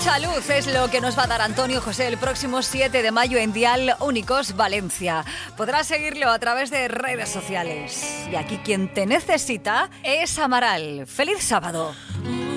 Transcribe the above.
Mucha luz es lo que nos va a dar Antonio José el próximo 7 de mayo en Dial Únicos Valencia. Podrás seguirlo a través de redes sociales. Y aquí quien te necesita es Amaral. ¡Feliz sábado!